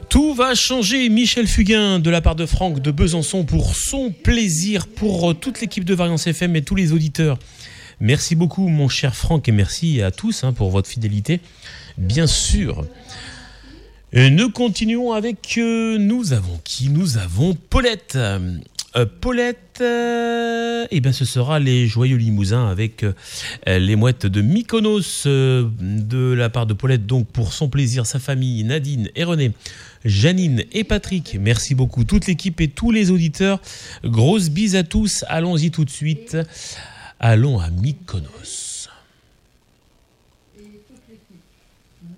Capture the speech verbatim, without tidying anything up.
Tout va changer. Michel Fugain de la part de Franck de Besançon pour son plaisir, pour toute l'équipe de Variance F M et tous les auditeurs. Merci beaucoup mon cher Franck et merci à tous hein, pour votre fidélité. Bien sûr. Et nous continuons avec... Euh, nous avons qui ? Nous avons Paulette. Euh, Paulette, euh, eh ben ce sera les Joyeux Limousins avec euh, les mouettes de Mykonos euh, de la part de Paulette, donc pour son plaisir, sa famille, Nadine et René, Janine et Patrick. Merci beaucoup, toute l'équipe et tous les auditeurs. Grosse bise à tous. Allons-y tout de suite. Allons à Mykonos.